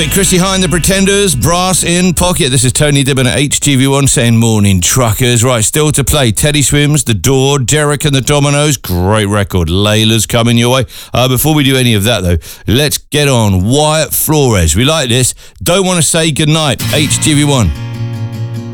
Hey, Chrissy Hine, The Pretenders, Brass in Pocket. This is Tony Dibben at HGV1 saying morning truckers. Right, still to play. Teddy Swims, The Door, Derek and the Dominoes. Great record. Layla's coming your way. Before we do any of that, though, let's get on. Wyatt Flores. We like this. Don't want to say goodnight. HGV1.